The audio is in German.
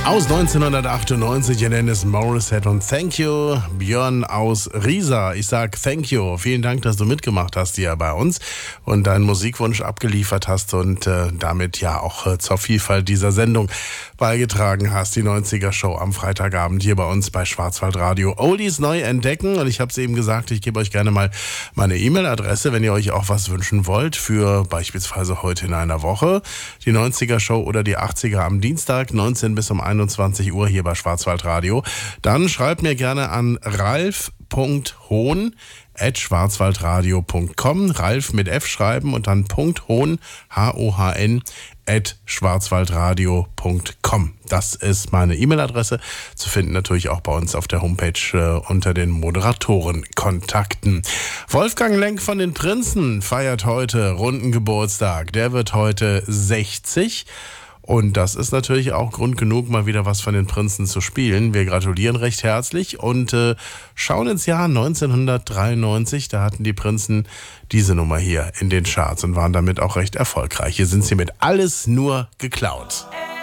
Aus 1998, ihr nennt es Morissette und Thank You. Björn aus Riesa, ich sag Thank You. Vielen Dank, dass du mitgemacht hast hier bei uns und deinen Musikwunsch abgeliefert hast und damit ja auch zur Vielfalt dieser Sendung beigetragen hast. Die 90er Show am Freitagabend hier bei uns bei Schwarzwaldradio. Oldies neu entdecken, und ich habe es eben gesagt, ich gebe euch gerne mal meine E-Mail-Adresse, wenn ihr euch auch was wünschen wollt für beispielsweise heute in einer Woche. Die 90er Show oder die 80er am Dienstag, 19 bis um 21 Uhr hier bei Schwarzwaldradio. Dann schreibt mir gerne an ralf.hohn@schwarzwaldradio.com. Ralf mit F schreiben und dann .hohn, H-O-H-N, @schwarzwaldradio.com. Das ist meine E-Mail-Adresse. Zu finden natürlich auch bei uns auf der Homepage unter den Moderatorenkontakten. Wolfgang Lenk von den Prinzen feiert heute runden Geburtstag. Der wird heute 60. Und das ist natürlich auch Grund genug, mal wieder was von den Prinzen zu spielen. Wir gratulieren recht herzlich und schauen ins Jahr 1993. Da hatten die Prinzen diese Nummer hier in den Charts und waren damit auch recht erfolgreich. Hier sind sie mit Alles nur geklaut.